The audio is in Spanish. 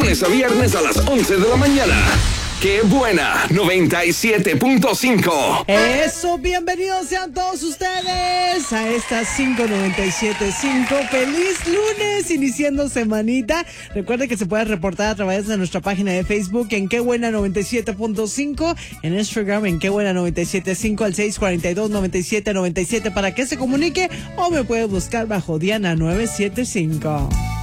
lunes a viernes a las 11 de la mañana. ¡Qué buena! 97.5. Eso, bienvenidos sean todos ustedes a esta 597.5. ¡Feliz lunes! Iniciando semanita. Recuerde que se puede reportar a través de nuestra página de Facebook en Qué Buena 97.5. En Instagram en Qué Buena 97.5 al 642-9797 para que se comunique, o me puede buscar bajo Diana 975.